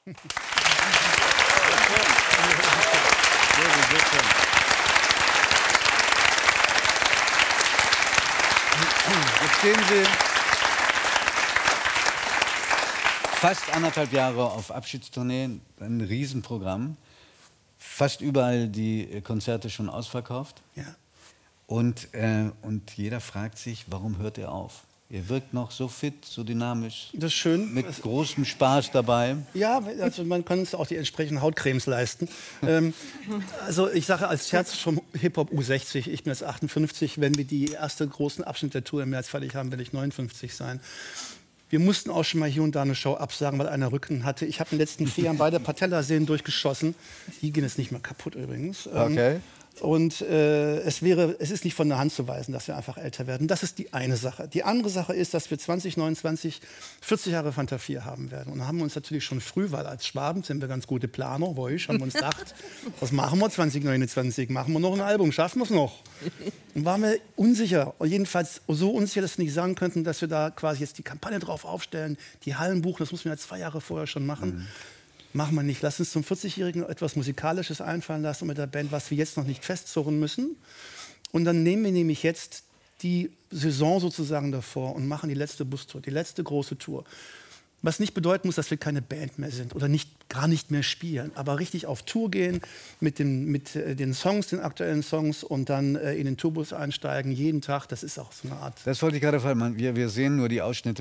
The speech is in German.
Jetzt stehen Sie fast 1,5 Jahre auf Abschiedstournee, ein Riesenprogramm. Fast überall die Konzerte schon ausverkauft. Ja. Und jeder fragt sich, warum hört er auf? Ihr wirkt noch so fit, so dynamisch. Das ist schön. Mit großem Spaß dabei. Ja, also man kann uns auch die entsprechenden Hautcremes leisten. Also ich sage als Scherz vom Hip-Hop U60, ich bin jetzt 58, wenn wir die erste großen Abschnitt der Tour im März fertig haben, werde ich 59 sein. Wir mussten auch schon mal hier und da eine Show absagen, weil einer Rücken hatte. Ich habe in den letzten 4 Jahren beide Patellasehnen durchgeschossen. Die gehen jetzt nicht mehr kaputt übrigens. Okay. Und es ist nicht von der Hand zu weisen, dass wir einfach älter werden. Das ist die eine Sache. Die andere Sache ist, dass wir 2029 40 Jahre Fanta 4 haben werden. Und da haben wir uns natürlich schon früh, weil als Schwaben sind wir ganz gute Planer, haben wir uns gedacht, was machen wir 2029? Machen wir noch ein Album? Schaffen wir es noch? Und waren wir unsicher. Und jedenfalls so unsicher, dass wir nicht sagen könnten, dass wir da quasi jetzt die Kampagne drauf aufstellen, die Hallen buchen. Das mussten wir ja 2 Jahre vorher schon machen. Machen wir nicht. Lass uns zum 40-Jährigen etwas Musikalisches einfallen lassen mit der Band, was wir jetzt noch nicht festzurren müssen. Und dann nehmen wir nämlich jetzt die Saison sozusagen davor und machen die letzte Bustour, die letzte große Tour. Was nicht bedeuten muss, dass wir keine Band mehr sind oder gar nicht mehr spielen, aber richtig auf Tour gehen mit den Songs, den aktuellen Songs und dann in den Tourbus einsteigen, jeden Tag. Das ist auch so eine Art... Das wollte ich gerade fragen. Wir sehen nur die Ausschnitte